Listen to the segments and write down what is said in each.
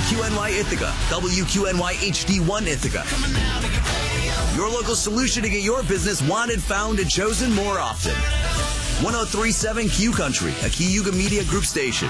WQNY Ithaca, WQNY HD1 Ithaca. Your local solution to get your business wanted, found, and chosen more often. 103.7 Q Country, a Cayuga Media Group station.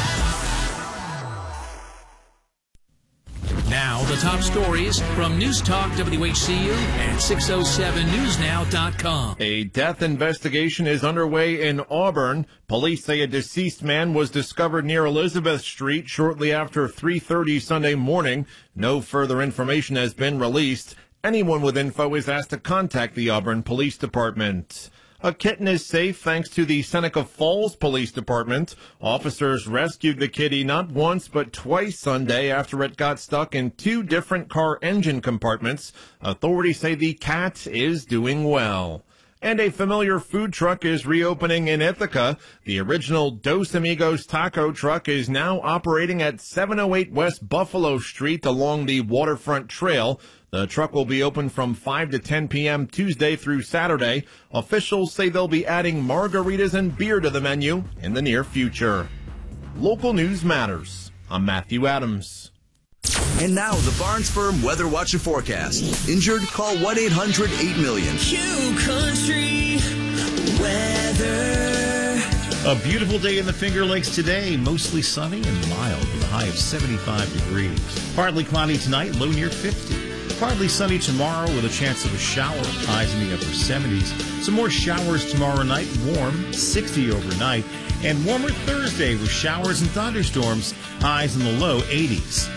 Now, the top stories from News Talk WHCU and 607newsnow.com. A death investigation is underway in Auburn. Police say a deceased man was discovered near Elizabeth Street shortly after 3:30 Sunday morning. No further information has been released. Anyone with info is asked to contact the Auburn Police Department. A kitten is safe thanks to the Seneca Falls Police Department. Officers rescued the kitty not once but twice Sunday after it got stuck in two different car engine compartments. Authorities say the cat is doing well. And a familiar food truck is reopening in Ithaca. The original Dos Amigos taco truck is now operating at 708 West Buffalo Street along the Waterfront Trail. The truck will be open from 5 to 10 p.m. Tuesday through Saturday. Officials say they'll be adding margaritas and beer to the menu in the near future. Local news matters. I'm Matthew Adams. And now, the Barnes Firm Weather Watch and Forecast. Injured? Call 1-800-8-million. Q Country Weather. A beautiful day in the Finger Lakes today. Mostly sunny and mild with a high of 75 degrees. Partly cloudy tonight, low near 50. Partly sunny tomorrow with a chance of a shower, highs in the upper 70s. Some more showers tomorrow night, warm, 60 overnight. And warmer Thursday with showers and thunderstorms, highs in the low 80s.